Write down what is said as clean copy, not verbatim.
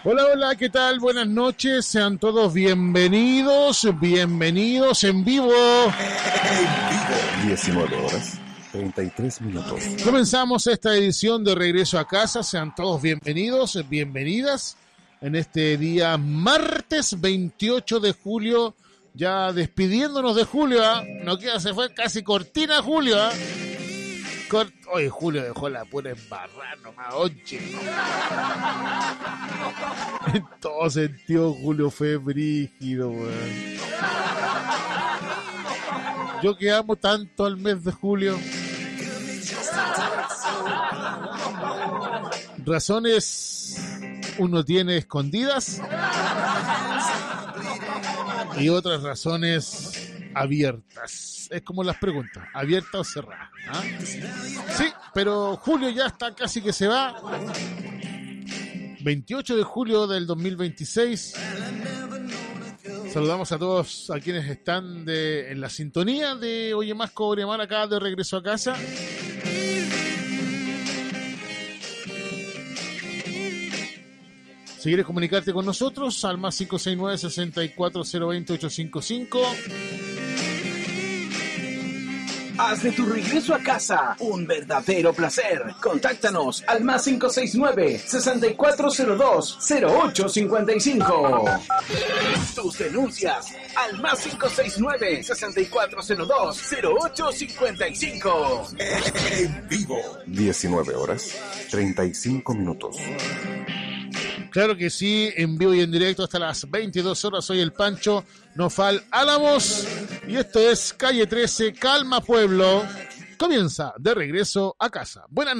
Hola, hola, ¿qué tal? Buenas noches, sean todos bienvenidos en vivo. 19 horas, 33 minutos. Comenzamos esta edición de Regreso a Casa, sean todos bienvenidos, bienvenidas en este día martes 28 de julio, ya despidiéndonos de julio, no queda, se fue casi cortina julio, Oye, Julio dejó la pura embarrada nomás, oye. En todo sentido, Julio fue brígido, weón. Yo que amo tanto al mes de julio. Razones uno tiene escondidas y otras razones abiertas. Es como las preguntas, abierta o cerrada. Sí, pero julio ya está casi que se va. 28 de julio del 2026. Saludamos a todos a quienes están en la sintonía de Oye Más Cobre Mar, acá de Regreso a Casa. Si quieres comunicarte con nosotros, al más 569-64020-855. Haz de tu regreso a casa un verdadero placer. Contáctanos al más 569-6402-0855. Tus denuncias al más 569-6402-0855. En vivo. 19 horas, 35 minutos. Claro que sí, en vivo y en directo hasta las 22 horas. Soy el Pancho Nofal Álamos y esto es Calle 13, Calma Pueblo. Comienza de Regreso a Casa. Buenas noches.